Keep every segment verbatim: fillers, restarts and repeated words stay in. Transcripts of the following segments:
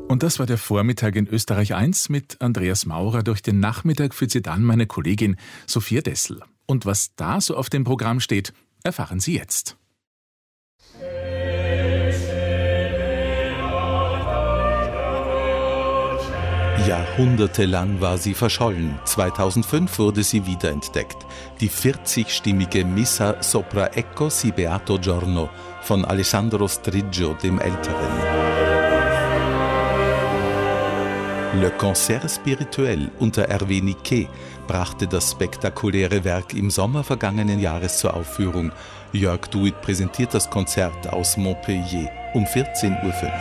Und das war der Vormittag in Österreich eins mit Andreas Maurer. Durch den Nachmittag führt sie dann meine Kollegin Sophia Dessel. Und was da so auf dem Programm steht, erfahren Sie jetzt. Jahrhundertelang war sie verschollen. zweitausendfünf wurde sie wiederentdeckt. Die vierzigstimmige Missa sopra Ecco si beato giorno von Alessandro Striggio dem Älteren. Le Concert Spirituel unter Hervé Niquet brachte das spektakuläre Werk im Sommer vergangenen Jahres zur Aufführung. Jörg Duit präsentiert das Konzert aus Montpellier um vierzehn Uhr fünf.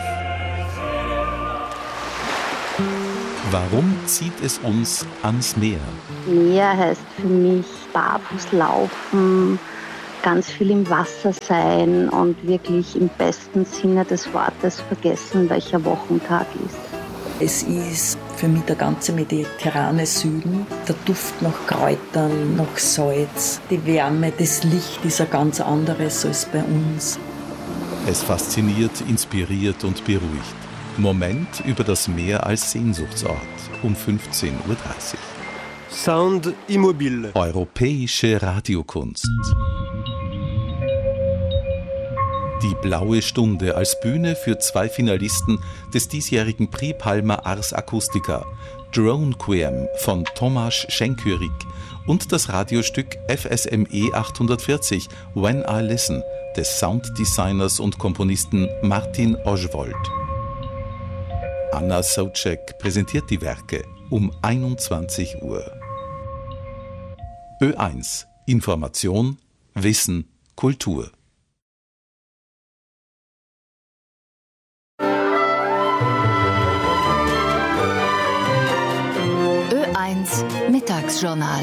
Warum zieht es uns ans Meer? Meer heißt für mich barfuß laufen, ganz viel im Wasser sein und wirklich im besten Sinne des Wortes vergessen, welcher Wochentag ist. Es ist für mich der ganze mediterrane Süden, der Duft nach Kräutern, nach Salz, die Wärme, das Licht ist ein ganz anderes als bei uns. Es fasziniert, inspiriert und beruhigt. Moment über das Meer als Sehnsuchtsort um fünfzehn Uhr dreißig. Sound Immobile. Europäische Radiokunst. Die Blaue Stunde als Bühne für zwei Finalisten des diesjährigen Prix Palma Ars Acustica, Drone Quem von Tomasz Schenkyrik und das Radiostück F S M E achthundertvierzig When I Listen des Sounddesigners und Komponisten Martin Ožvold. Anna Soucek präsentiert die Werke um einundzwanzig Uhr. Ö eins. Information, Wissen, Kultur. Ö eins Mittagsjournal.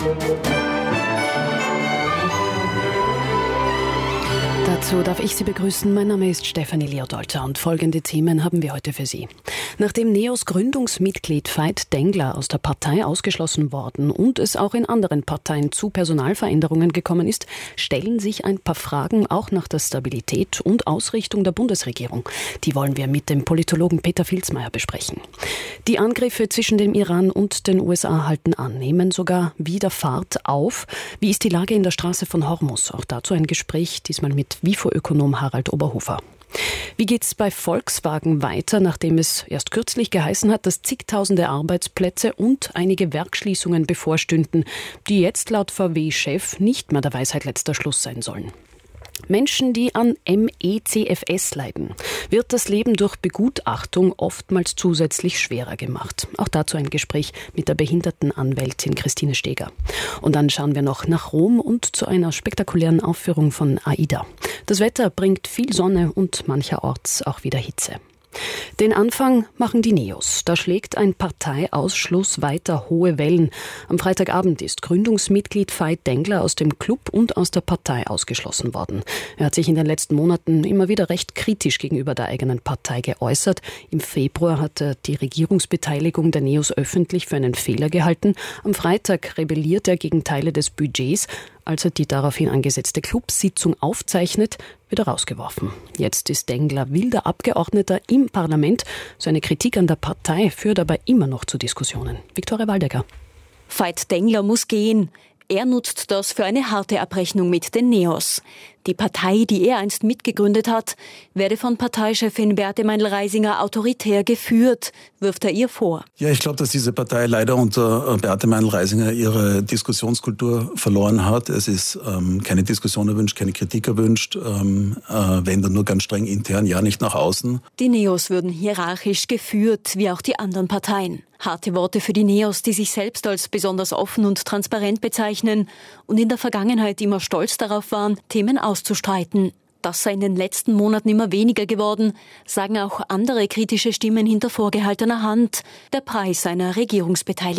Dazu darf ich Sie begrüßen. Mein Name ist Stefanie Leodolter und folgende Themen haben wir heute für Sie. Nachdem Neos Gründungsmitglied Veit Dengler aus der Partei ausgeschlossen worden und es auch in anderen Parteien zu Personalveränderungen gekommen ist, stellen sich ein paar Fragen auch nach der Stabilität und Ausrichtung der Bundesregierung. Die wollen wir mit dem Politologen Peter Filzmeier besprechen. Die Angriffe zwischen dem Iran und den U S A halten an, nehmen sogar wieder Fahrt auf. Wie ist die Lage in der Straße von Hormuz? Auch dazu ein Gespräch, diesmal mit W I F O-Ökonom Harald Oberhofer. Wie geht's bei Volkswagen weiter, nachdem es erst kürzlich geheißen hat, dass zigtausende Arbeitsplätze und einige Werksschließungen bevorstünden, die jetzt laut V W-Chef nicht mehr der Weisheit letzter Schluss sein sollen? Menschen, die an M E C F S leiden, wird das Leben durch Begutachtung oftmals zusätzlich schwerer gemacht. Auch dazu ein Gespräch mit der Behindertenanwältin Christine Steger. Und dann schauen wir noch nach Rom und zu einer spektakulären Aufführung von Aida. Das Wetter bringt viel Sonne und mancherorts auch wieder Hitze. Den Anfang machen die Neos. Da schlägt ein Parteiausschluss weiter hohe Wellen. Am Freitagabend ist Gründungsmitglied Veit Dengler aus dem Club und aus der Partei ausgeschlossen worden. Er hat sich in den letzten Monaten immer wieder recht kritisch gegenüber der eigenen Partei geäußert. Im Februar hat er die Regierungsbeteiligung der Neos öffentlich für einen Fehler gehalten. Am Freitag rebelliert er gegen Teile des Budgets. Als er die daraufhin angesetzte Clubsitzung aufzeichnet, wird er rausgeworfen. Jetzt ist Dengler wilder Abgeordneter im Parlament. Seine Kritik an der Partei führt aber immer noch zu Diskussionen. Viktoria Waldecker. Veit Dengler muss gehen. Er nutzt das für eine harte Abrechnung mit den Neos. Die Partei, die er einst mitgegründet hat, werde von Parteichefin Beate Meindl-Reisinger autoritär geführt, wirft er ihr vor. Ja, ich glaube, dass diese Partei leider unter Beate Meindl-Reisinger ihre Diskussionskultur verloren hat. Es ist ähm, keine Diskussion erwünscht, keine Kritik erwünscht, ähm, äh, wenn dann nur ganz streng intern, ja nicht nach außen. Die Neos würden hierarchisch geführt, wie auch die anderen Parteien. Harte Worte für die Neos, die sich selbst als besonders offen und transparent bezeichnen und in der Vergangenheit immer stolz darauf waren, Themen auszustreiten. Das sei in den letzten Monaten immer weniger geworden, sagen auch andere kritische Stimmen hinter vorgehaltener Hand. Der Preis einer Regierungsbeteiligung.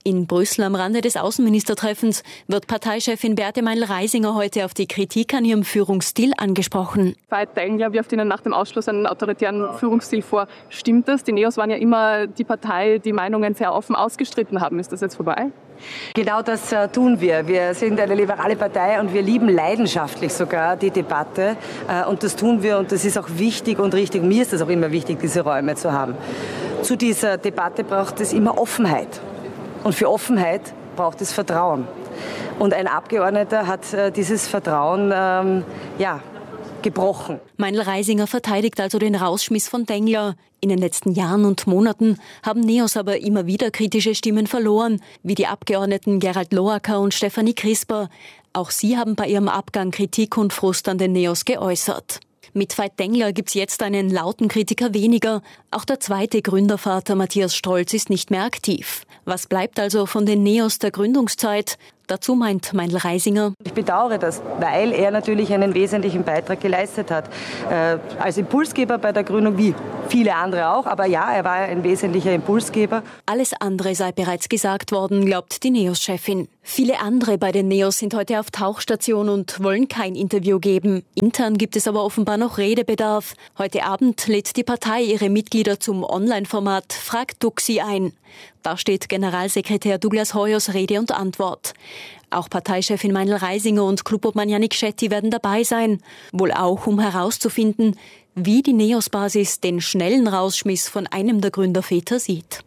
In Brüssel am Rande des Außenministertreffens wird Parteichefin Beate Meindl-Reisinger heute auf die Kritik an ihrem Führungsstil angesprochen. Veit Dengler wirft Ihnen nach dem Ausschluss einen autoritären Führungsstil vor. Stimmt das? Die Neos waren ja immer die Partei, die Meinungen sehr offen ausgestritten haben. Ist das jetzt vorbei? Genau das äh, tun wir. Wir sind eine liberale Partei und wir lieben leidenschaftlich sogar die Debatte. Äh, und das tun wir und das ist auch wichtig und richtig. Mir ist es auch immer wichtig, diese Räume zu haben. Zu dieser Debatte braucht es immer Offenheit. Und für Offenheit braucht es Vertrauen. Und ein Abgeordneter hat äh, dieses Vertrauen ähm, ja, gebrochen. Meindl-Reisinger verteidigt also den Rausschmiss von Dengler. In den letzten Jahren und Monaten haben Neos aber immer wieder kritische Stimmen verloren, wie die Abgeordneten Gerald Loacker und Stefanie Crisper. Auch sie haben bei ihrem Abgang Kritik und Frust an den Neos geäußert. Mit Veit Dengler gibt's jetzt einen lauten Kritiker weniger. Auch der zweite Gründervater Matthias Strolz ist nicht mehr aktiv. Was bleibt also von den Neos der Gründungszeit? Dazu meint Meindl-Reisinger: Ich bedauere das, weil er natürlich einen wesentlichen Beitrag geleistet hat. Äh, als Impulsgeber bei der Gründung, wie viele andere auch. Aber ja, er war ein wesentlicher Impulsgeber. Alles andere sei bereits gesagt worden, glaubt die Neos-Chefin. Viele andere bei den Neos sind heute auf Tauchstation und wollen kein Interview geben. Intern gibt es aber offenbar noch Redebedarf. Heute Abend lädt die Partei ihre Mitglieder zum Online-Format Frag Duxi ein. Da steht Generalsekretär Douglas Hoyos Rede und Antwort. Auch Parteichefin Meindl-Reisinger und Clubobmann Jannik Shetty werden dabei sein. Wohl auch, um herauszufinden, wie die Neos-Basis den schnellen Rausschmiss von einem der Gründerväter sieht.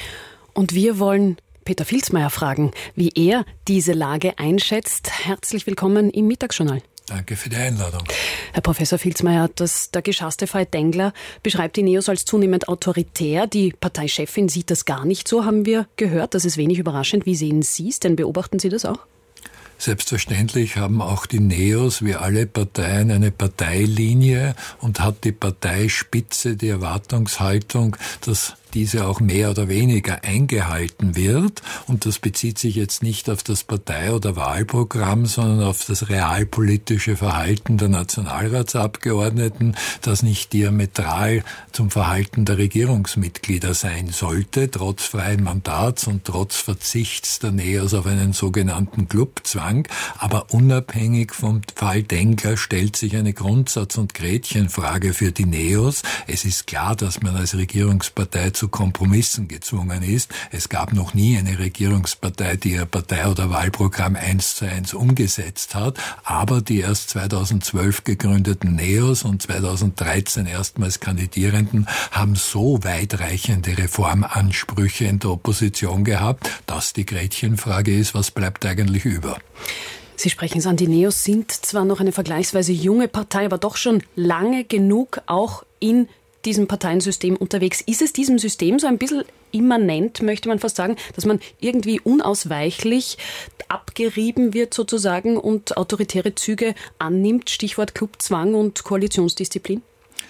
Und wir wollen Peter Filzmeier fragen, wie er diese Lage einschätzt. Herzlich willkommen im Mittagsjournal. Danke für die Einladung. Herr Professor Filzmeier, das, der geschasste Veit Dengler beschreibt die Neos als zunehmend autoritär. Die Parteichefin sieht das gar nicht so, haben wir gehört. Das ist wenig überraschend. Wie sehen Sie es denn? Beobachten Sie das auch? Selbstverständlich haben auch die Neos wie alle Parteien eine Parteilinie und hat die Parteispitze die Erwartungshaltung, dass diese auch mehr oder weniger eingehalten wird. Und das bezieht sich jetzt nicht auf das Partei- oder Wahlprogramm, sondern auf das realpolitische Verhalten der Nationalratsabgeordneten, das nicht diametral zum Verhalten der Regierungsmitglieder sein sollte, trotz freien Mandats und trotz Verzichts der Neos auf einen sogenannten Clubzwang. Aber unabhängig vom Fall Dengler stellt sich eine Grundsatz- und Gretchenfrage für die Neos. Es ist klar, dass man als Regierungspartei zu Kompromissen gezwungen ist. Es gab noch nie eine Regierungspartei, die ihr Partei- oder Wahlprogramm eins zu eins umgesetzt hat, aber die erst zweitausendzwölf gegründeten Neos und zweitausenddreizehn erstmals Kandidierenden haben so weitreichende Reformansprüche in der Opposition gehabt, dass die Gretchenfrage ist, was bleibt eigentlich über? Sie sprechen es an, die Neos sind zwar noch eine vergleichsweise junge Partei, aber doch schon lange genug auch in diesem Parteiensystem unterwegs. Ist es diesem System so ein bisschen immanent, möchte man fast sagen, dass man irgendwie unausweichlich abgerieben wird sozusagen und autoritäre Züge annimmt, Stichwort Clubzwang und Koalitionsdisziplin?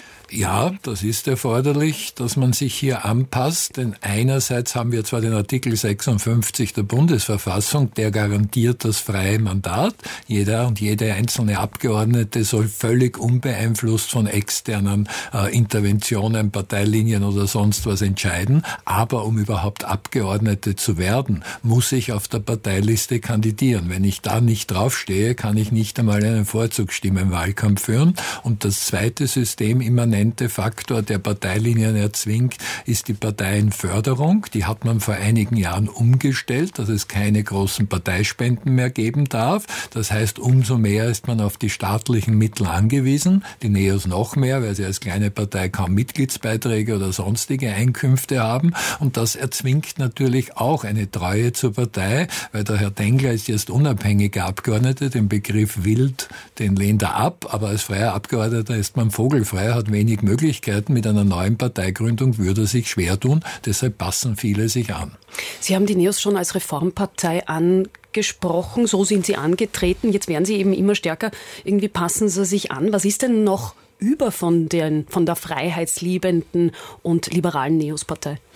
Ja, das ist erforderlich, dass man sich hier anpasst, denn einerseits haben wir zwar den Artikel sechsundfünfzig der Bundesverfassung, der garantiert das freie Mandat. Jeder und jede einzelne Abgeordnete soll völlig unbeeinflusst von externen äh, Interventionen, Parteilinien oder sonst was entscheiden. Aber um überhaupt Abgeordnete zu werden, muss ich auf der Parteiliste kandidieren. Wenn ich da nicht draufstehe, kann ich nicht einmal einen Vorzugsstimmenwahlkampf führen. Und das zweite System immanent Faktor, der Parteilinien erzwingt, ist die Parteienförderung. Die hat man vor einigen Jahren umgestellt, dass es keine großen Parteispenden mehr geben darf. Das heißt, umso mehr ist man auf die staatlichen Mittel angewiesen. Die Neos noch mehr, weil sie als kleine Partei kaum Mitgliedsbeiträge oder sonstige Einkünfte haben. Und das erzwingt natürlich auch eine Treue zur Partei, weil der Herr Dengler ist jetzt unabhängiger Abgeordneter. Den Begriff wild, den lehnt er ab. Aber als freier Abgeordneter ist man vogelfrei, hat wenig Möglichkeiten. Mit einer neuen Parteigründung würde er sich schwer tun. Deshalb passen viele sich an. Sie haben die Neos schon als Reformpartei angesprochen. So sind Sie angetreten. Jetzt werden Sie eben immer stärker. Irgendwie passen Sie sich an. Was ist denn noch über von, den, von der freiheitsliebenden und liberalen Neos-Partei?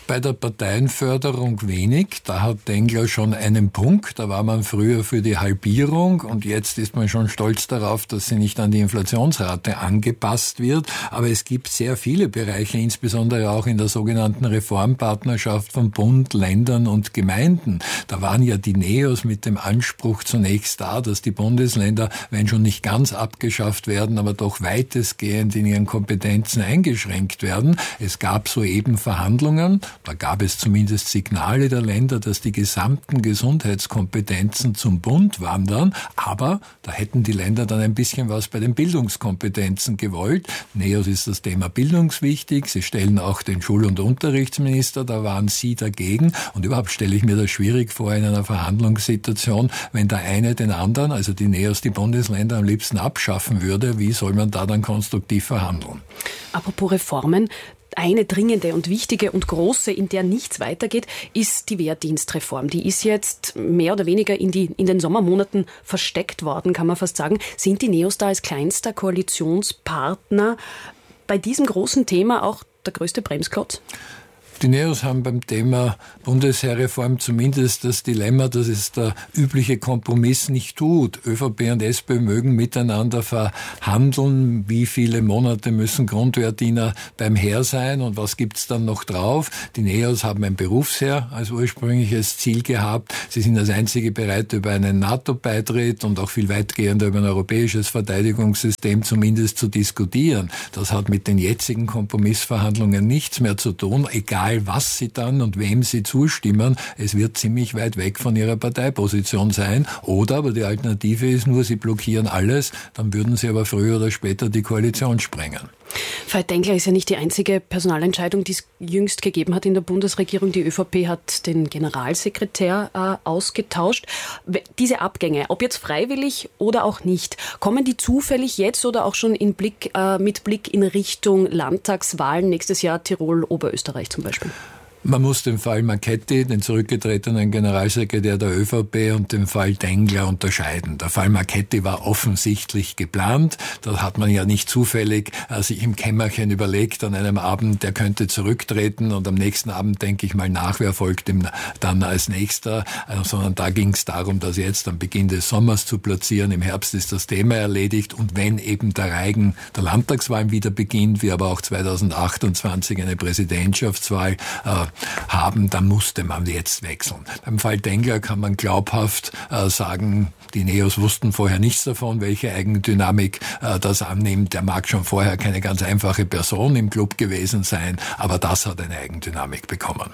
Bei der Parteienförderung wenig. Da hat Dengler schon einen Punkt. Da war man früher für die Halbierung und jetzt ist man schon stolz darauf, dass sie nicht an die Inflationsrate angepasst wird. Aber es gibt sehr viele Bereiche, insbesondere auch in der sogenannten Reformpartnerschaft von Bund, Ländern und Gemeinden. Da waren ja die Neos mit dem Anspruch zunächst da, dass die Bundesländer, wenn schon nicht ganz abgeschafft werden, aber doch weitestgehend in ihren Kompetenzen eingeschränkt werden. Es gab soeben Verhandlungen. Da gab es zumindest Signale der Länder, dass die gesamten Gesundheitskompetenzen zum Bund wandern. Aber da hätten die Länder dann ein bisschen was bei den Bildungskompetenzen gewollt. Neos ist das Thema bildungswichtig. Sie stellen auch den Schul- und Unterrichtsminister. Da waren sie dagegen. Und überhaupt stelle ich mir das schwierig vor in einer Verhandlungssituation, wenn der eine den anderen, also die Neos, die Bundesländer am liebsten abschaffen würde. Wie soll man da dann konstruktiv verhandeln? Apropos Reformen. Eine dringende und wichtige und große, in der nichts weitergeht, ist die Wehrdienstreform. Die ist jetzt mehr oder weniger in, die, in den Sommermonaten versteckt worden, kann man fast sagen. Sind die Neos da als kleinster Koalitionspartner bei diesem großen Thema auch der größte Bremsklotz? Die Neos haben beim Thema Bundesheerreform zumindest das Dilemma, dass es der übliche Kompromiss nicht tut. ÖVP und SPÖ mögen miteinander verhandeln, wie viele Monate müssen Grundwehrdiener beim Heer sein und was gibt's dann noch drauf. Die Neos haben ein Berufsheer als ursprüngliches Ziel gehabt. Sie sind als einzige bereit, über einen NATO-Beitritt und auch viel weitgehender über ein europäisches Verteidigungssystem zumindest zu diskutieren. Das hat mit den jetzigen Kompromissverhandlungen nichts mehr zu tun, egal was sie dann und wem sie zustimmen, es wird ziemlich weit weg von ihrer Parteiposition sein. Oder, aber die Alternative ist nur, sie blockieren alles, dann würden sie aber früher oder später die Koalition sprengen. Veit Dengler ist ja nicht die einzige Personalentscheidung, die es jüngst gegeben hat in der Bundesregierung. Die ÖVP hat den Generalsekretär äh, ausgetauscht. Diese Abgänge, ob jetzt freiwillig oder auch nicht, kommen die zufällig jetzt oder auch schon in Blick, äh, mit Blick in Richtung Landtagswahlen nächstes Jahr Tirol, Oberösterreich zum Beispiel? Man muss den Fall Marchetti, den zurückgetretenen Generalsekretär der ÖVP, und den Fall Dengler unterscheiden. Der Fall Marchetti war offensichtlich geplant. Da hat man ja nicht zufällig äh, sich im Kämmerchen überlegt an einem Abend, der könnte zurücktreten und am nächsten Abend denke ich mal nach, wer folgt ihm dann als nächster, äh, sondern da ging es darum, das jetzt am Beginn des Sommers zu platzieren. Im Herbst ist das Thema erledigt und wenn eben der Reigen der Landtagswahlen wieder beginnt, wie aber auch zweitausendachtundzwanzig eine Präsidentschaftswahl äh, haben, dann musste man jetzt wechseln. Beim Fall Dengler kann man glaubhaft äh, sagen, die Neos wussten vorher nichts davon, welche Eigendynamik äh, das annimmt. Der mag schon vorher keine ganz einfache Person im Club gewesen sein, aber das hat eine Eigendynamik bekommen.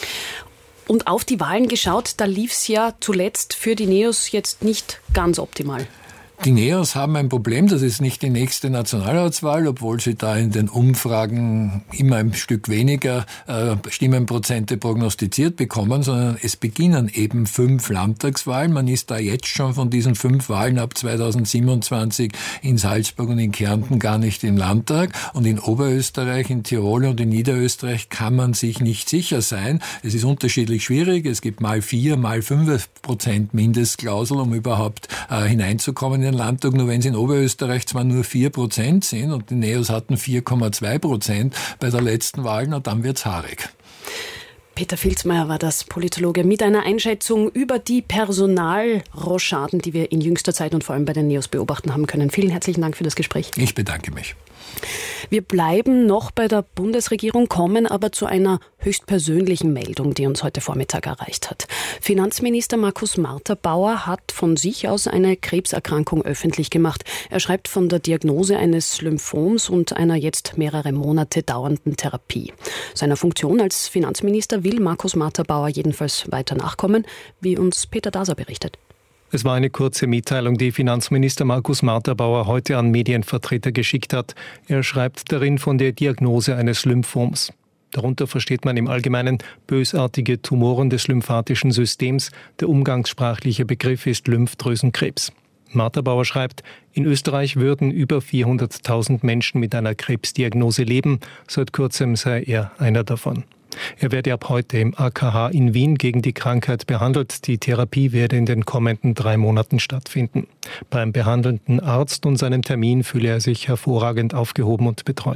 Und auf die Wahlen geschaut, da lief es ja zuletzt für die Neos jetzt nicht ganz optimal. Die Neos haben ein Problem, das ist nicht die nächste Nationalratswahl, obwohl sie da in den Umfragen immer ein Stück weniger äh, Stimmenprozente prognostiziert bekommen, sondern es beginnen eben fünf Landtagswahlen. Man ist da jetzt schon von diesen fünf Wahlen ab zweitausendsiebenundzwanzig in Salzburg und in Kärnten gar nicht im Landtag. Und in Oberösterreich, in Tirol und in Niederösterreich kann man sich nicht sicher sein. Es ist unterschiedlich schwierig. Es gibt mal vier, mal fünf Prozent Mindestklausel, um überhaupt äh, hineinzukommen in den Landtag. Nur wenn es in Oberösterreich zwar nur vier Prozent sind und die Neos hatten vier Komma zwei Prozent bei der letzten Wahl, na dann wird's haarig. Peter Filzmeier war das, Politologe, mit einer Einschätzung über die Personalrochaden, die wir in jüngster Zeit und vor allem bei den Neos beobachten haben können. Vielen herzlichen Dank für das Gespräch. Ich bedanke mich. Wir bleiben noch bei der Bundesregierung, kommen aber zu einer höchstpersönlichen Meldung, die uns heute Vormittag erreicht hat. Finanzminister Markus Marterbauer hat von sich aus eine Krebserkrankung öffentlich gemacht. Er schreibt von der Diagnose eines Lymphoms und einer jetzt mehrere Monate dauernden Therapie. Seiner Funktion als Finanzminister will Markus Marterbauer jedenfalls weiter nachkommen, wie uns Peter Daser berichtet. Es war eine kurze Mitteilung, die Finanzminister Markus Marterbauer heute an Medienvertreter geschickt hat. Er schreibt darin von der Diagnose eines Lymphoms. Darunter versteht man im Allgemeinen bösartige Tumoren des lymphatischen Systems. Der umgangssprachliche Begriff ist Lymphdrüsenkrebs. Marterbauer schreibt, in Österreich würden über vierhunderttausend Menschen mit einer Krebsdiagnose leben. Seit kurzem sei er einer davon. Er werde ab heute im A K H in Wien gegen die Krankheit behandelt. Die Therapie werde in den kommenden drei Monaten stattfinden. Beim behandelnden Arzt und seinem Termin fühle er sich hervorragend aufgehoben und betreut.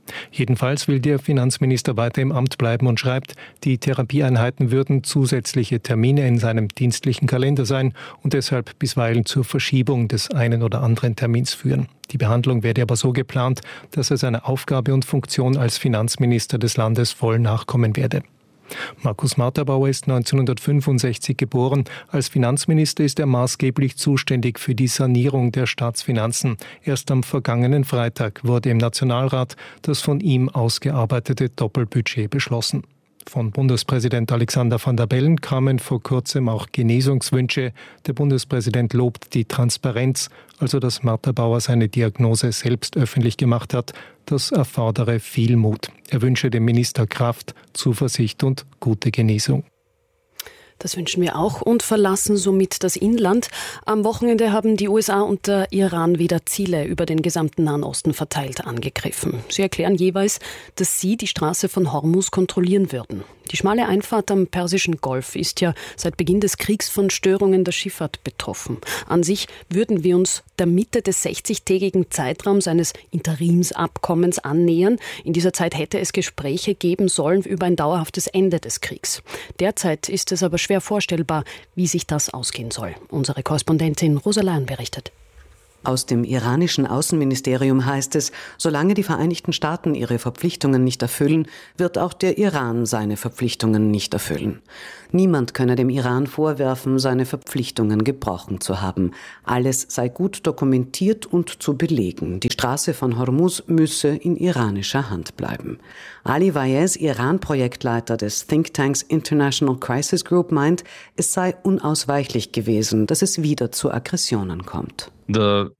Jedenfalls will der Finanzminister weiter im Amt bleiben und schreibt, die Therapieeinheiten würden zusätzliche Termine in seinem dienstlichen Kalender sein und deshalb bisweilen zur Verschiebung des einen oder anderen Termins führen. Die Behandlung werde aber so geplant, dass er seiner Aufgabe und Funktion als Finanzminister des Landes voll nachkommen werde. Markus Marterbauer ist neunzehnhundertfünfundsechzig geboren. Als Finanzminister ist er maßgeblich zuständig für die Sanierung der Staatsfinanzen. Erst am vergangenen Freitag wurde im Nationalrat das von ihm ausgearbeitete Doppelbudget beschlossen. Von Bundespräsident Alexander Van der Bellen kamen vor kurzem auch Genesungswünsche. Der Bundespräsident lobt die Transparenz, also dass Marterbauer seine Diagnose selbst öffentlich gemacht hat. Das erfordere viel Mut. Er wünsche dem Minister Kraft, Zuversicht und gute Genesung. Das wünschen wir auch und verlassen somit das Inland. Am Wochenende haben die U S A und der Iran wieder Ziele über den gesamten Nahen Osten verteilt angegriffen. Sie erklären jeweils, dass sie die Straße von Hormuz kontrollieren würden. Die schmale Einfahrt am Persischen Golf ist ja seit Beginn des Kriegs von Störungen der Schifffahrt betroffen. An sich würden wir uns der Mitte des sechzigtägigen Zeitraums eines Interimsabkommens annähern. In dieser Zeit hätte es Gespräche geben sollen über ein dauerhaftes Ende des Kriegs. Derzeit ist es aber schwer vorstellbar, wie sich das ausgehen soll. Unsere Korrespondentin Rosa Leyen berichtet. Aus dem iranischen Außenministerium heißt es, solange die Vereinigten Staaten ihre Verpflichtungen nicht erfüllen, wird auch der Iran seine Verpflichtungen nicht erfüllen. Niemand könne dem Iran vorwerfen, seine Verpflichtungen gebrochen zu haben. Alles sei gut dokumentiert und zu belegen. Die Straße von Hormuz müsse in iranischer Hand bleiben. Ali Vaez, Iran-Projektleiter des Thinktanks International Crisis Group, meint, es sei unausweichlich gewesen, dass es wieder zu Aggressionen kommt. The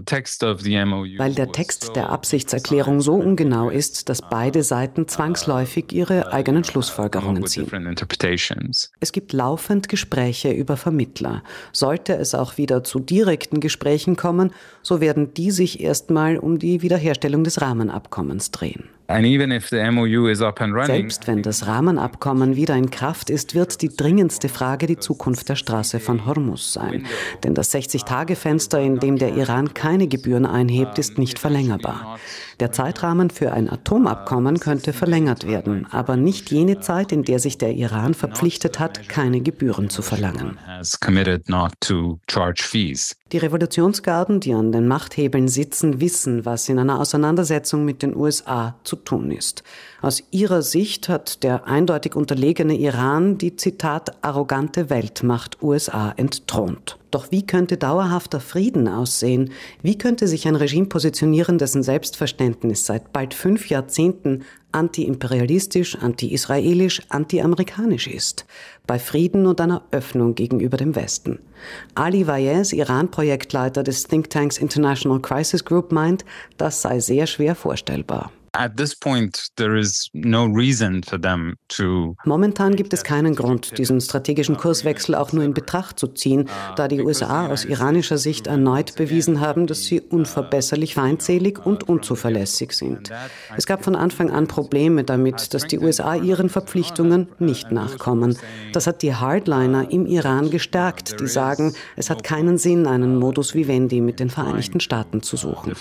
Weil der Text der Absichtserklärung so ungenau ist, dass beide Seiten zwangsläufig ihre eigenen Schlussfolgerungen ziehen. Es gibt laufend Gespräche über Vermittler. Sollte es auch wieder zu direkten Gesprächen kommen, so werden die sich erstmal um die Wiederherstellung des Rahmenabkommens drehen. Selbst wenn das Rahmenabkommen wieder in Kraft ist, wird die dringendste Frage die Zukunft der Straße von Hormuz sein. Denn das sechzig-Tage-Fenster, in dem der Iran keine Gebühren einhebt, ist nicht verlängerbar. Der Zeitrahmen für ein Atomabkommen könnte verlängert werden, aber nicht jene Zeit, in der sich der Iran verpflichtet hat, keine Gebühren zu verlangen. Die Revolutionsgarden, die an den Machthebeln sitzen, wissen, was in einer Auseinandersetzung mit den U S A zu tun ist. Aus ihrer Sicht hat der eindeutig unterlegene Iran die, Zitat, arrogante Weltmacht U S A entthront. Doch wie könnte dauerhafter Frieden aussehen? Wie könnte sich ein Regime positionieren, dessen Selbstverständnis seit bald fünf Jahrzehnten anti-imperialistisch, anti-israelisch, anti-amerikanisch ist? Bei Frieden und einer Öffnung gegenüber dem Westen. Ali Vaez, Iran-Projektleiter des Thinktanks International Crisis Group, meint, das sei sehr schwer vorstellbar. Momentan gibt es keinen Grund, diesen strategischen Kurswechsel auch nur in Betracht zu ziehen, da die U S A aus iranischer Sicht erneut bewiesen haben, dass sie unverbesserlich feindselig und unzuverlässig sind. Es gab von Anfang an Probleme damit, dass die U S A ihren Verpflichtungen nicht nachkommen. Das hat die Hardliner im Iran gestärkt, die sagen, es hat keinen Sinn, einen Modus vivendi mit den Vereinigten Staaten zu suchen.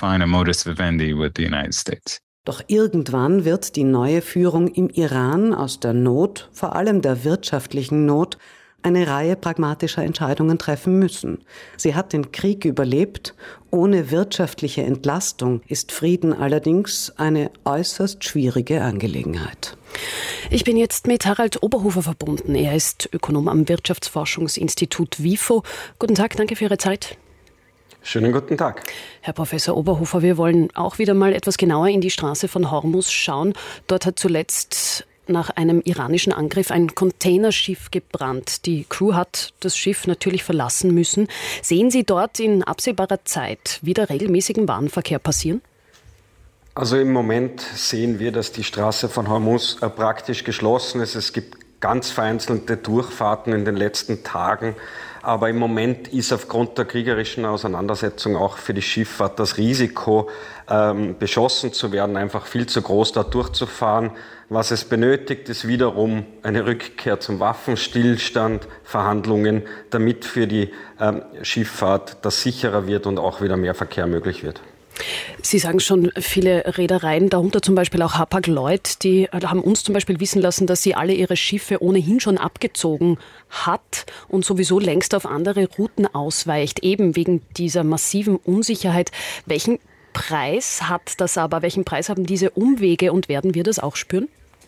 Doch irgendwann wird die neue Führung im Iran aus der Not, vor allem der wirtschaftlichen Not, eine Reihe pragmatischer Entscheidungen treffen müssen. Sie hat den Krieg überlebt. Ohne wirtschaftliche Entlastung ist Frieden allerdings eine äußerst schwierige Angelegenheit. Ich bin jetzt mit Harald Oberhofer verbunden. Er ist Ökonom am Wirtschaftsforschungsinstitut WIFO. Guten Tag, danke für Ihre Zeit. Schönen guten Tag. Herr Professor Oberhofer, wir wollen auch wieder mal etwas genauer in die Straße von Hormuz schauen. Dort hat zuletzt nach einem iranischen Angriff ein Containerschiff gebrannt. Die Crew hat das Schiff natürlich verlassen müssen. Sehen Sie dort in absehbarer Zeit wieder regelmäßigen Warenverkehr passieren? Also im Moment sehen wir, dass die Straße von Hormuz praktisch geschlossen ist. Es gibt ganz vereinzelte Durchfahrten in den letzten Tagen. Aber im Moment ist aufgrund der kriegerischen Auseinandersetzung auch für die Schifffahrt das Risiko, ähm, beschossen zu werden, einfach viel zu groß, da durchzufahren. Was es benötigt, ist wiederum eine Rückkehr zum Waffenstillstand, Verhandlungen, damit für die ähm, Schifffahrt das sicherer wird und auch wieder mehr Verkehr möglich wird. Sie sagen schon, viele Reedereien, darunter zum Beispiel auch Hapag-Lloyd, die haben uns zum Beispiel wissen lassen, dass sie alle ihre Schiffe ohnehin schon abgezogen hat und sowieso längst auf andere Routen ausweicht, eben wegen dieser massiven Unsicherheit. Welchen Preis hat das aber? Welchen Preis haben diese Umwege und werden wir das auch spüren?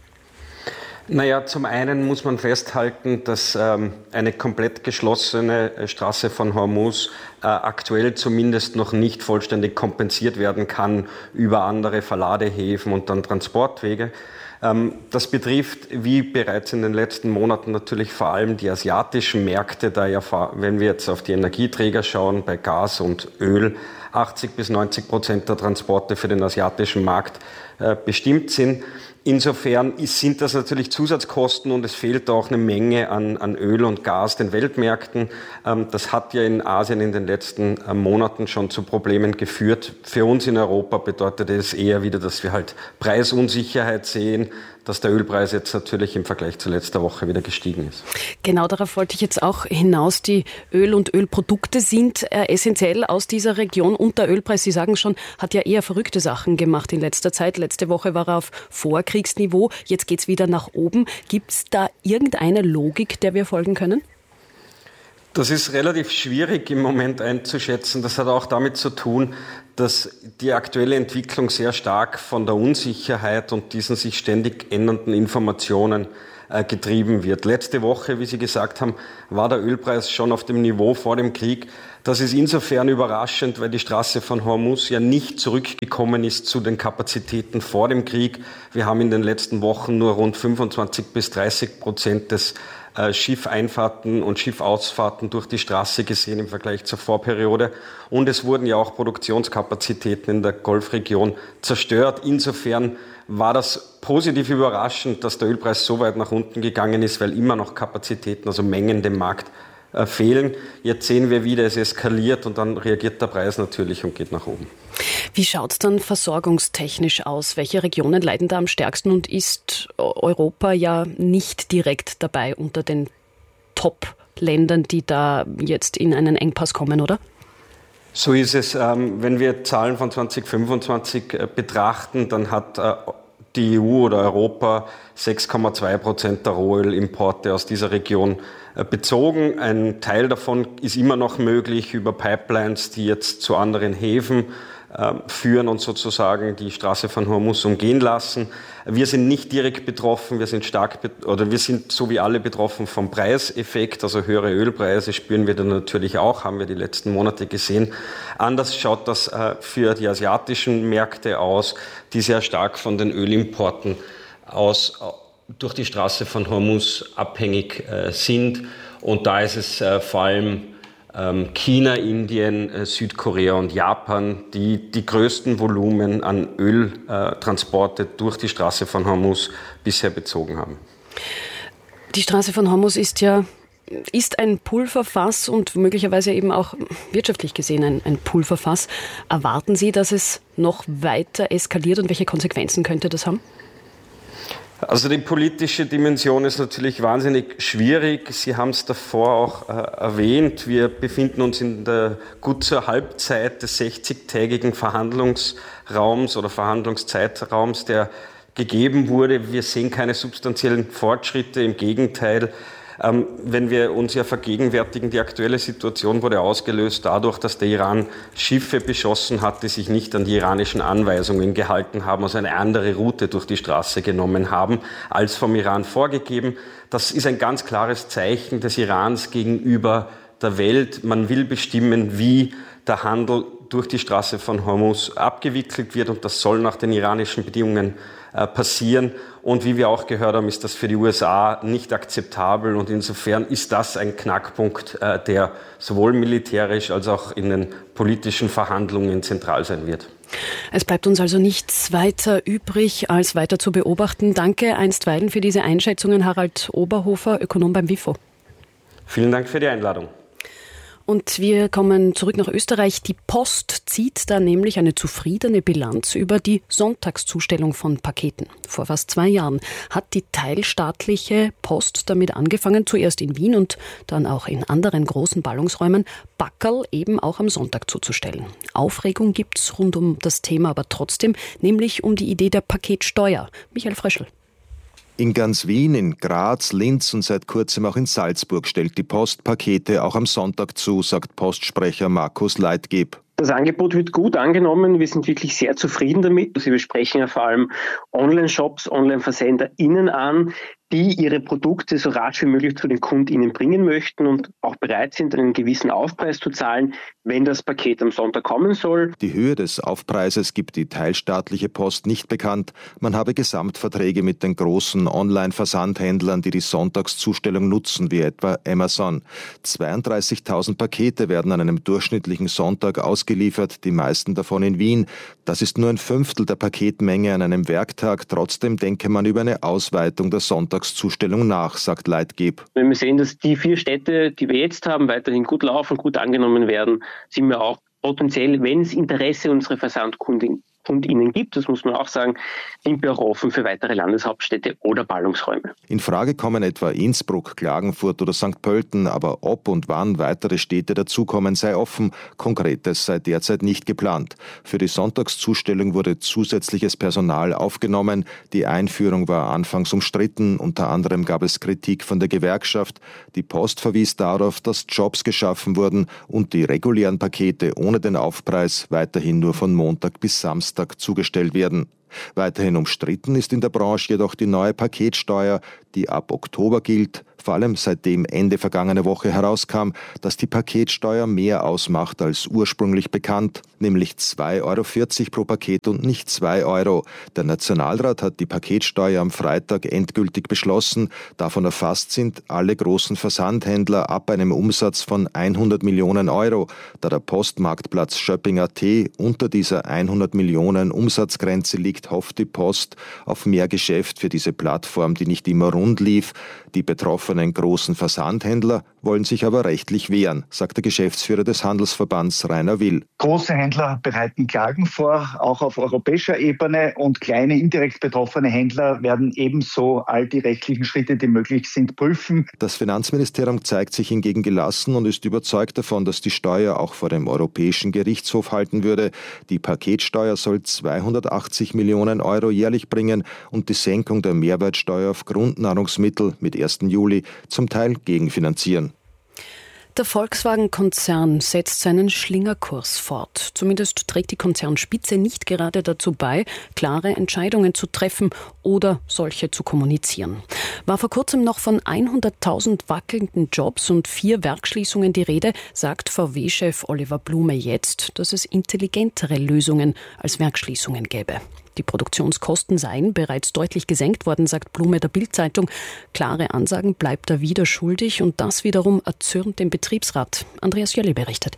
Naja, zum einen muss man festhalten, dass ähm, eine komplett geschlossene Straße von Hormuz äh, aktuell zumindest noch nicht vollständig kompensiert werden kann über andere Verladehäfen und dann Transportwege. Ähm, das betrifft, wie bereits in den letzten Monaten, natürlich vor allem die asiatischen Märkte, da ja, wenn wir jetzt auf die Energieträger schauen, bei Gas und Öl, achtzig bis neunzig Prozent der Transporte für den asiatischen Markt äh, bestimmt sind. Insofern ist, sind das natürlich Zusatzkosten und es fehlt auch eine Menge an, an Öl und Gas den Weltmärkten. Ähm, das hat ja in Asien in den letzten äh, Monaten schon zu Problemen geführt. Für uns in Europa bedeutet es eher wieder, dass wir halt Preisunsicherheit sehen, dass der Ölpreis jetzt natürlich im Vergleich zu letzter Woche wieder gestiegen ist. Genau, darauf wollte ich jetzt auch hinaus. Die Öl- und Ölprodukte sind äh, essentiell aus dieser Region und der Ölpreis, Sie sagen schon, hat ja eher verrückte Sachen gemacht in letzter Zeit. Letzte Woche war er auf Vorkriegsniveau, jetzt geht es wieder nach oben. Gibt es da irgendeine Logik, der wir folgen können? Das ist relativ schwierig im Moment einzuschätzen. Das hat auch damit zu tun, dass die aktuelle Entwicklung sehr stark von der Unsicherheit und diesen sich ständig ändernden Informationen äh, getrieben wird. Letzte Woche, wie Sie gesagt haben, war der Ölpreis schon auf dem Niveau vor dem Krieg. Das ist insofern überraschend, weil die Straße von Hormuz ja nicht zurückgekommen ist zu den Kapazitäten vor dem Krieg. Wir haben in den letzten Wochen nur rund fünfundzwanzig bis dreißig Prozent des äh, Schiffeinfahrten und Schiffausfahrten durch die Straße gesehen im Vergleich zur Vorperiode. Und es wurden ja auch Produktionskapazitäten in der Golfregion zerstört. Insofern war das positiv überraschend, dass der Ölpreis so weit nach unten gegangen ist, weil immer noch Kapazitäten, also Mengen dem Markt äh, fehlen. Jetzt sehen wir wieder, es eskaliert und dann reagiert der Preis natürlich und geht nach oben. Wie schaut es dann versorgungstechnisch aus? Welche Regionen leiden da am stärksten und ist Europa ja nicht direkt dabei unter den Top-Ländern, die da jetzt in einen Engpass kommen, oder? So ist es. Wenn wir Zahlen von zwanzig fünfundzwanzig betrachten, dann hat die E U oder Europa sechs Komma zwei Prozent der Rohölimporte aus dieser Region bezogen. Ein Teil davon ist immer noch möglich über Pipelines, die jetzt zu anderen Häfen führen und sozusagen die Straße von Hormuz umgehen lassen. Wir sind nicht direkt betroffen, wir sind stark oder wir sind so wie alle betroffen vom Preiseffekt, also höhere Ölpreise spüren wir dann natürlich auch, haben wir die letzten Monate gesehen. Anders schaut das für die asiatischen Märkte aus, die sehr stark von den Ölimporten aus durch die Straße von Hormuz abhängig sind und da ist es vor allem China, Indien, Südkorea und Japan, die die größten Volumen an Öltransporte durch die Straße von Hormuz bisher bezogen haben. Die Straße von Hormuz ist ja ist ein Pulverfass und möglicherweise eben auch wirtschaftlich gesehen ein, ein Pulverfass. Erwarten Sie, dass es noch weiter eskaliert und welche Konsequenzen könnte das haben? Also die politische Dimension ist natürlich wahnsinnig schwierig. Sie haben es davor auch äh, erwähnt. Wir befinden uns in der gut zur Halbzeit des sechzigtägigen Verhandlungsraums oder Verhandlungszeitraums, der gegeben wurde. Wir sehen keine substanziellen Fortschritte. Im Gegenteil, ähm, wenn wir uns ja vergegenwärtigen, die aktuelle Situation wurde ausgelöst dadurch, dass der Iran Schiffe beschossen hat, die sich nicht an die iranischen Anweisungen gehalten haben, also eine andere Route durch die Straße genommen haben, als vom Iran vorgegeben. Das ist ein ganz klares Zeichen des Irans gegenüber der Welt. Man will bestimmen, wie der Handel durch die Straße von Hormuz abgewickelt wird und das soll nach den iranischen Bedingungen äh, passieren. Und wie wir auch gehört haben, ist das für die U S A nicht akzeptabel und insofern ist das ein Knackpunkt, äh, der sowohl militärisch als auch in den politischen Verhandlungen zentral sein wird. Es bleibt uns also nichts weiter übrig, als weiter zu beobachten. Danke einstweilen für diese Einschätzungen, Harald Oberhofer, Ökonom beim WIFO. Vielen Dank für die Einladung. Und wir kommen zurück nach Österreich. Die Post zieht da nämlich eine zufriedene Bilanz über die Sonntagszustellung von Paketen. Vor fast zwei Jahren hat die teilstaatliche Post damit angefangen, zuerst in Wien und dann auch in anderen großen Ballungsräumen, Packerl eben auch am Sonntag zuzustellen. Aufregung gibt's rund um das Thema aber trotzdem, nämlich um die Idee der Paketsteuer. Michael Fröschl. In ganz Wien, in Graz, Linz und seit kurzem auch in Salzburg stellt die Post Pakete auch am Sonntag zu, sagt Postsprecher Markus Leitgeb. Das Angebot wird gut angenommen. Wir sind wirklich sehr zufrieden damit. Wir sprechen ja vor allem Online-Shops, Online-VersenderInnen an, die ihre Produkte so rasch wie möglich zu den KundInnen bringen möchten und auch bereit sind, einen gewissen Aufpreis zu zahlen, wenn das Paket am Sonntag kommen soll. Die Höhe des Aufpreises gibt die teilstaatliche Post nicht bekannt. Man habe Gesamtverträge mit den großen Online-Versandhändlern, die die Sonntagszustellung nutzen, wie etwa Amazon. zweiunddreißigtausend Pakete werden an einem durchschnittlichen Sonntag ausgeliefert, die meisten davon in Wien. Das ist nur ein Fünftel der Paketmenge an einem Werktag. Trotzdem denke man über eine Ausweitung der Sonntagszustellung nach, sagt Leitgeb. Wenn wir sehen, dass die vier Städte, die wir jetzt haben, weiterhin gut laufen, gut angenommen werden, sind wir auch potenziell, wenn es Interesse unserer Versandkundinnen gibt, das muss man auch sagen, sind wir auch offen für weitere Landeshauptstädte oder Ballungsräume. In Frage kommen etwa Innsbruck, Klagenfurt oder Sankt Pölten, aber ob und wann weitere Städte dazukommen, sei offen. Konkretes sei derzeit nicht geplant. Für die Sonntagszustellung wurde zusätzliches Personal aufgenommen. Die Einführung war anfangs umstritten. Unter anderem gab es Kritik von der Gewerkschaft. Die Post verwies darauf, dass Jobs geschaffen wurden und die regulären Pakete ohne den Aufpreis weiterhin nur von Montag bis Samstag zugestellt werden. Weiterhin umstritten ist in der Branche jedoch die neue Paketsteuer, die ab Oktober gilt, vor allem seitdem Ende vergangene Woche herauskam, dass die Paketsteuer mehr ausmacht als ursprünglich bekannt, nämlich zwei Euro vierzig pro Paket und nicht zwei Euro. Der Nationalrat hat die Paketsteuer am Freitag endgültig beschlossen. Davon erfasst sind alle großen Versandhändler ab einem Umsatz von hundert Millionen Euro. Da der Postmarktplatz Shopping Punkt at unter dieser hundert Millionen Umsatzgrenze liegt, hofft die Post auf mehr Geschäft für diese Plattform, die nicht immer rund lief. Die betroffenen großen Versandhändler wollen sich aber rechtlich wehren, sagt der Geschäftsführer des Handelsverbands Rainer Will. Große Händler bereiten Klagen vor, auch auf europäischer Ebene, und kleine indirekt betroffene Händler werden ebenso all die rechtlichen Schritte, die möglich sind, prüfen. Das Finanzministerium zeigt sich hingegen gelassen und ist überzeugt davon, dass die Steuer auch vor dem Europäischen Gerichtshof halten würde. Die Paketsteuer soll zweihundertachtzig Millionen Euro jährlich bringen und die Senkung der Mehrwertsteuer auf Grundnahrungsmittel mit ersten Juli zum Teil gegenfinanzieren. Der Volkswagen-Konzern setzt seinen Schlingerkurs fort. Zumindest trägt die Konzernspitze nicht gerade dazu bei, klare Entscheidungen zu treffen oder solche zu kommunizieren. War vor kurzem noch von hunderttausend wackelnden Jobs und vier Werksschließungen die Rede, sagt V W-Chef Oliver Blume jetzt, dass es intelligentere Lösungen als Werksschließungen gäbe. Die Produktionskosten seien bereits deutlich gesenkt worden, sagt Blume der Bild-Zeitung. Klare Ansagen bleibt er wieder schuldig und das wiederum erzürnt den Betriebsrat. Andreas Jölli berichtet.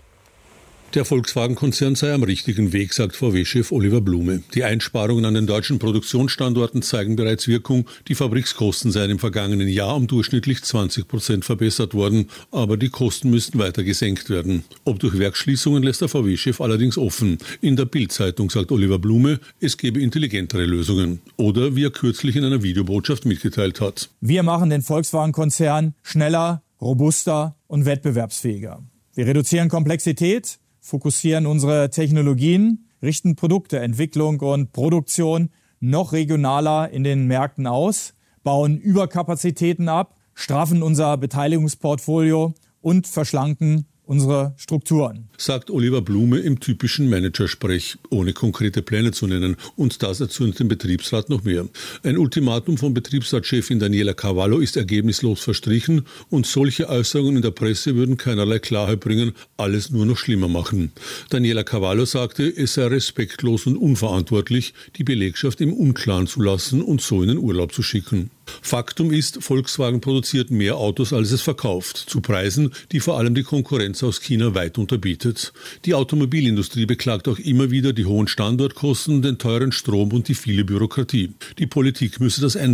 Der Volkswagen-Konzern sei am richtigen Weg, sagt V W-Chef Oliver Blume. Die Einsparungen an den deutschen Produktionsstandorten zeigen bereits Wirkung. Die Fabrikskosten seien im vergangenen Jahr um durchschnittlich zwanzig Prozent verbessert worden. Aber die Kosten müssten weiter gesenkt werden. Ob durch Werksschließungen, lässt der V W-Chef allerdings offen. In der Bild-Zeitung sagt Oliver Blume, es gebe intelligentere Lösungen. Oder wie er kürzlich in einer Videobotschaft mitgeteilt hat. Wir machen den Volkswagen-Konzern schneller, robuster und wettbewerbsfähiger. Wir reduzieren Komplexität, fokussieren unsere Technologien, richten Produkte, Entwicklung und Produktion noch regionaler in den Märkten aus, bauen Überkapazitäten ab, straffen unser Beteiligungsportfolio und verschlanken unsere Strukturen. Sagt Oliver Blume im typischen Managersprech, ohne konkrete Pläne zu nennen. Und das erzürnt den Betriebsrat noch mehr. Ein Ultimatum von Betriebsratschefin Daniela Cavallo ist ergebnislos verstrichen und solche Äußerungen in der Presse würden keinerlei Klarheit bringen, alles nur noch schlimmer machen. Daniela Cavallo sagte, es sei respektlos und unverantwortlich, die Belegschaft im Unklaren zu lassen und so in den Urlaub zu schicken. Faktum ist, Volkswagen produziert mehr Autos, als es verkauft, zu Preisen, die vor allem die Konkurrenz aus China weit unterbietet. Die Automobilindustrie beklagt auch immer wieder die hohen Standortkosten, den teuren Strom und die viele Bürokratie. Die Politik müsse das ändern.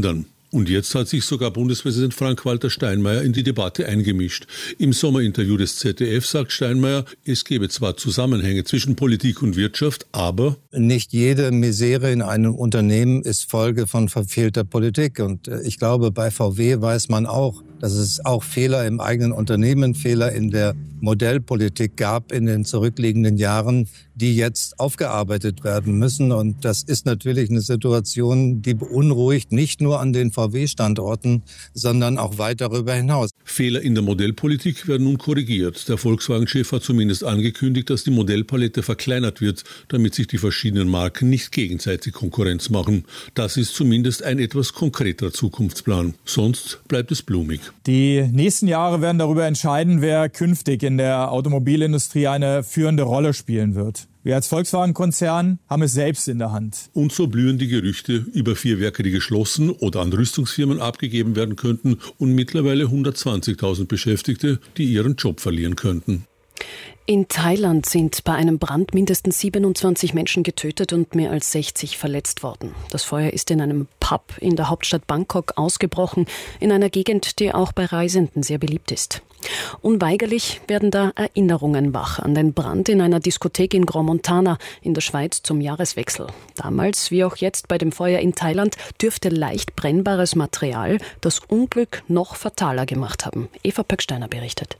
Und jetzt hat sich sogar Bundespräsident Frank-Walter Steinmeier in die Debatte eingemischt. Im Sommerinterview des Z D F sagt Steinmeier, es gebe zwar Zusammenhänge zwischen Politik und Wirtschaft, aber nicht jede Misere in einem Unternehmen ist Folge von verfehlter Politik. Und ich glaube, bei V W weiß man auch, dass es auch Fehler im eigenen Unternehmen, Fehler in der Modellpolitik gab in den zurückliegenden Jahren, die jetzt aufgearbeitet werden müssen. Und das ist natürlich eine Situation, die beunruhigt, nicht nur an den V W-Standorten, sondern auch weit darüber hinaus. Fehler in der Modellpolitik werden nun korrigiert. Der Volkswagen-Chef hat zumindest angekündigt, dass die Modellpalette verkleinert wird, damit sich die verschiedenen Marken nicht gegenseitig Konkurrenz machen. Das ist zumindest ein etwas konkreterer Zukunftsplan. Sonst bleibt es blumig. Die nächsten Jahre werden darüber entscheiden, wer künftig in der Automobilindustrie eine führende Rolle spielen wird. Wir als Volkswagen-Konzern haben es selbst in der Hand. Und so blühen die Gerüchte über vier Werke, die geschlossen oder an Rüstungsfirmen abgegeben werden könnten und mittlerweile hundertzwanzigtausend Beschäftigte, die ihren Job verlieren könnten. In Thailand sind bei einem Brand mindestens siebenundzwanzig Menschen getötet und mehr als sechzig verletzt worden. Das Feuer ist in einem Pub in der Hauptstadt Bangkok ausgebrochen, in einer Gegend, die auch bei Reisenden sehr beliebt ist. Unweigerlich werden da Erinnerungen wach an den Brand in einer Diskothek in Grand Montana in der Schweiz zum Jahreswechsel. Damals, wie auch jetzt bei dem Feuer in Thailand, dürfte leicht brennbares Material das Unglück noch fataler gemacht haben. Eva Pöcksteiner berichtet.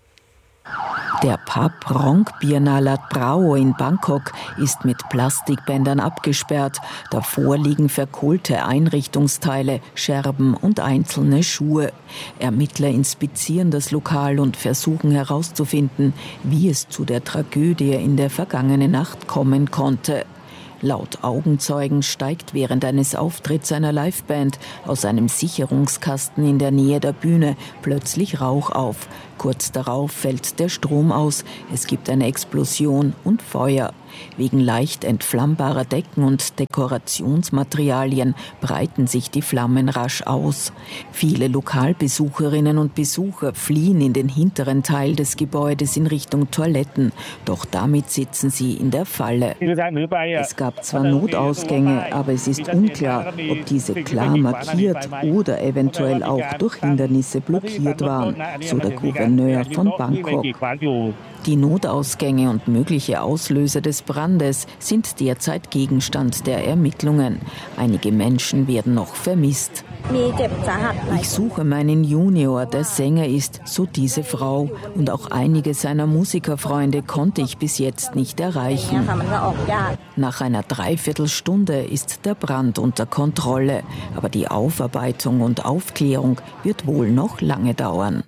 Der Pub Rong Biarnalat Brau in Bangkok ist mit Plastikbändern abgesperrt. Davor liegen verkohlte Einrichtungsteile, Scherben und einzelne Schuhe. Ermittler inspizieren das Lokal und versuchen herauszufinden, wie es zu der Tragödie in der vergangenen Nacht kommen konnte. Laut Augenzeugen steigt während eines Auftritts einer Liveband aus einem Sicherungskasten in der Nähe der Bühne plötzlich Rauch auf. Kurz darauf fällt der Strom aus, es gibt eine Explosion und Feuer. Wegen leicht entflammbarer Decken und Dekorationsmaterialien breiten sich die Flammen rasch aus. Viele Lokalbesucherinnen und Besucher fliehen in den hinteren Teil des Gebäudes in Richtung Toiletten. Doch damit sitzen sie in der Falle. Es gab zwar Notausgänge, aber es ist unklar, ob diese klar markiert oder eventuell auch durch Hindernisse blockiert waren, so der Gouverneur von Bangkok. Die Notausgänge und mögliche Auslöser des Brandes sind derzeit Gegenstand der Ermittlungen. Einige Menschen werden noch vermisst. Ich suche meinen Junior, der Sänger ist, so diese Frau. Und auch einige seiner Musikerfreunde konnte ich bis jetzt nicht erreichen. Nach einer Dreiviertelstunde ist der Brand unter Kontrolle. Aber die Aufarbeitung und Aufklärung wird wohl noch lange dauern.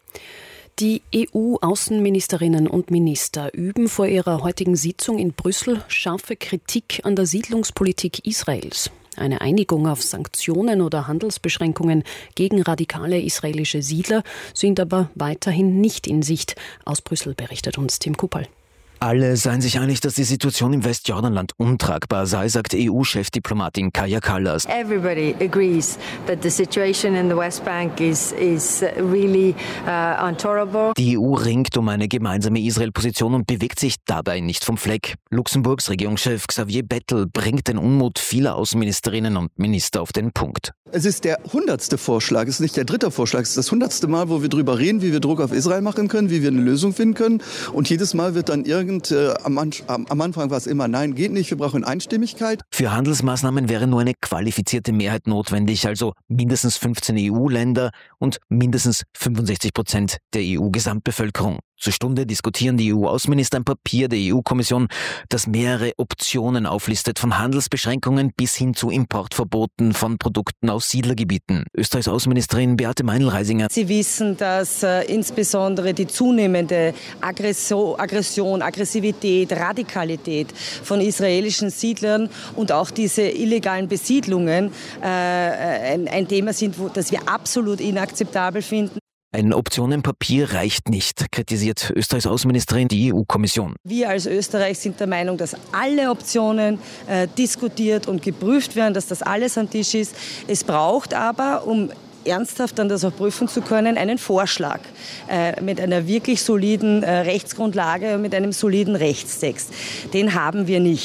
Die E U-Außenministerinnen und Minister üben vor ihrer heutigen Sitzung in Brüssel scharfe Kritik an der Siedlungspolitik Israels. Eine Einigung auf Sanktionen oder Handelsbeschränkungen gegen radikale israelische Siedler sind aber weiterhin nicht in Sicht. Aus Brüssel berichtet uns Tim Kuppel. Alle seien sich einig, dass die Situation im Westjordanland untragbar sei, sagt E U-Chefdiplomatin Kaja Kallas. Everybody agrees that the situation in the West Bank is is really uh, intolerable. Die E U ringt um eine gemeinsame Israel-Position und bewegt sich dabei nicht vom Fleck. Luxemburgs Regierungschef Xavier Bettel bringt den Unmut vieler Außenministerinnen und Minister auf den Punkt. Es ist der hundertste Vorschlag, es ist nicht der dritte Vorschlag, es ist das hundertste Mal, wo wir drüber reden, wie wir Druck auf Israel machen können, wie wir eine Lösung finden können. Und jedes Mal wird dann irgend, äh, am, am Anfang war es immer, nein, geht nicht, wir brauchen Einstimmigkeit. Für Handelsmaßnahmen wäre nur eine qualifizierte Mehrheit notwendig, also mindestens fünfzehn E U-Länder und mindestens fünfundsechzig Prozent der E U-Gesamtbevölkerung. Zur Stunde diskutieren die E U-Außenminister ein Papier der E U-Kommission, das mehrere Optionen auflistet, von Handelsbeschränkungen bis hin zu Importverboten von Produkten aus Siedlergebieten. Österreichs Außenministerin Beate Meinl-Reisinger. Sie wissen, dass äh, insbesondere die zunehmende Aggression, Aggression, Aggressivität, Radikalität von israelischen Siedlern und auch diese illegalen Besiedlungen äh, ein, ein Thema sind, wo, das wir absolut inakzeptabel finden. Ein Optionenpapier reicht nicht, kritisiert Österreichs Außenministerin die E U-Kommission. Wir als Österreich sind der Meinung, dass alle Optionen äh, diskutiert und geprüft werden, dass das alles am Tisch ist. Es braucht aber, um ernsthaft dann das auch prüfen zu können, einen Vorschlag äh, mit einer wirklich soliden äh, Rechtsgrundlage und mit einem soliden Rechtstext. Den haben wir nicht.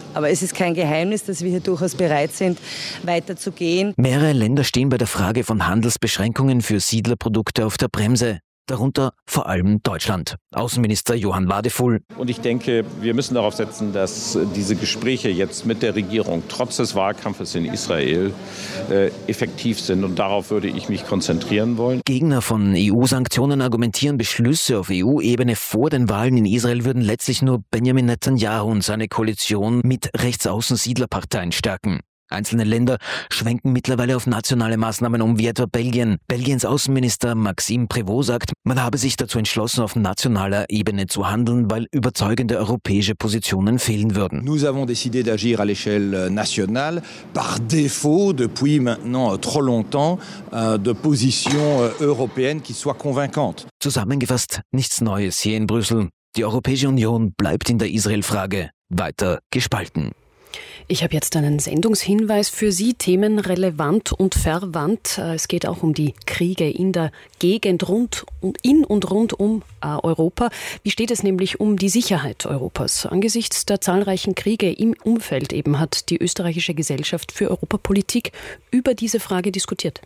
Aber es ist kein Geheimnis, dass wir hier durchaus bereit sind, weiterzugehen. Mehrere Länder stehen bei der Frage von Handelsbeschränkungen für Siedlerprodukte auf der Bremse. Darunter vor allem Deutschland. Außenminister Johann Wadefull. Und ich denke, wir müssen darauf setzen, dass diese Gespräche jetzt mit der Regierung trotz des Wahlkampfes in Israel äh, effektiv sind. Und darauf würde ich mich konzentrieren wollen. Gegner von E U-Sanktionen argumentieren, Beschlüsse auf E U-Ebene vor den Wahlen in Israel würden letztlich nur Benjamin Netanyahu und seine Koalition mit Rechtsaußen-Siedlerparteien stärken. Einzelne Länder schwenken mittlerweile auf nationale Maßnahmen um, wie etwa Belgien. Belgiens Außenminister Maxime Prévost sagt, man habe sich dazu entschlossen, auf nationaler Ebene zu handeln, weil überzeugende europäische Positionen fehlen würden. Nous avons décidé d'agir à l'échelle nationale, par défaut depuis maintenant trop longtemps de positions européennes qui soient convaincantes. Zusammengefasst, nichts Neues hier in Brüssel. Die Europäische Union bleibt in der Israel-Frage weiter gespalten. Ich habe jetzt einen Sendungshinweis für Sie, themenrelevant und verwandt. Es geht auch um die Kriege in der Gegend rund und in und rund um Europa. Wie steht es nämlich um die Sicherheit Europas? Angesichts der zahlreichen Kriege im Umfeld eben hat die österreichische Gesellschaft für Europapolitik über diese Frage diskutiert.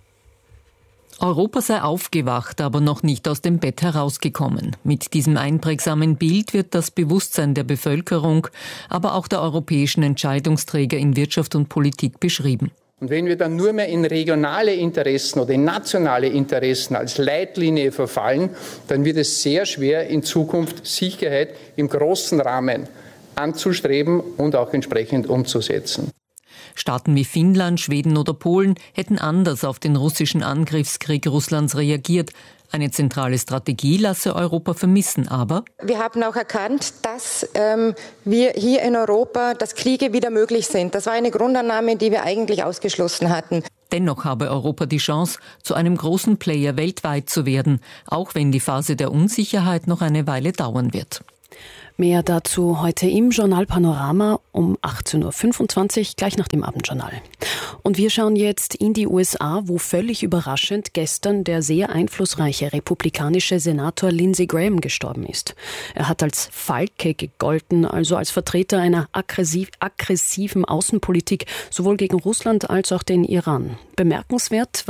Europa sei aufgewacht, aber noch nicht aus dem Bett herausgekommen. Mit diesem einprägsamen Bild wird das Bewusstsein der Bevölkerung, aber auch der europäischen Entscheidungsträger in Wirtschaft und Politik beschrieben. Und wenn wir dann nur mehr in regionale Interessen oder in nationale Interessen als Leitlinie verfallen, dann wird es sehr schwer, in Zukunft Sicherheit im großen Rahmen anzustreben und auch entsprechend umzusetzen. Staaten wie Finnland, Schweden oder Polen hätten anders auf den russischen Angriffskrieg Russlands reagiert. Eine zentrale Strategie lasse Europa vermissen, aber wir haben auch erkannt, dass ähm, wir hier in Europa, dass Kriege wieder möglich sind. Das war eine Grundannahme, die wir eigentlich ausgeschlossen hatten. Dennoch habe Europa die Chance, zu einem großen Player weltweit zu werden, auch wenn die Phase der Unsicherheit noch eine Weile dauern wird. Mehr dazu heute im Journal Panorama um achtzehn Uhr fünfundzwanzig, gleich nach dem Abendjournal. Und wir schauen jetzt in die U S A, wo völlig überraschend gestern der sehr einflussreiche republikanische Senator Lindsey Graham gestorben ist. Er hat als Falke gegolten, also als Vertreter einer aggressiv, aggressiven Außenpolitik, sowohl gegen Russland als auch den Iran. Bemerkenswert